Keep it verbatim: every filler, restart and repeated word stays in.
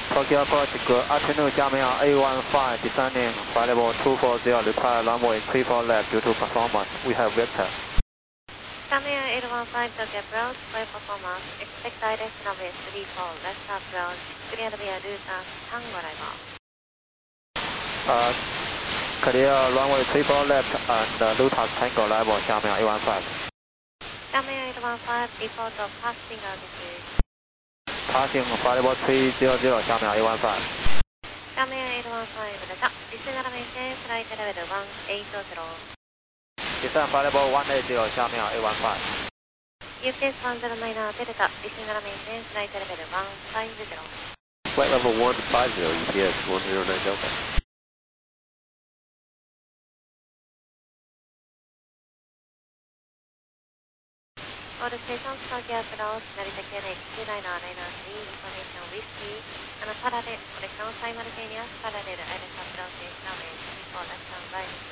Tokyo Aquatic, Ateneo Jamia A one five, descending, flight level two four zero, require runway three four left due to performance. We have vector. Jamia eight one five, Tokyo approach, flight performance, expect direct runway three four, left approach, clear via Luton, Tango arrival. Uh, clear runway three four left and uh, Luton Tango arrival, Jamia eight one five. Jamia eight one five, default of passing altitude. Passing flight level three hundred, Jamia eight one five. Jamia eight one five, Delta, descend runway maintain, flight level one eight zero. Descend flight level one eight zero, Jamia eight one five. U P S one zero nine, Delta, descend runway maintain, flight level one five zero. Flight level one five zero, U P S one zero nine Delta. All stations, Tokyo approach, Narita K N two nine nine three, information whiskey, and parallel, connection simultaneous, parallel, Iris approach, runway three four left and right.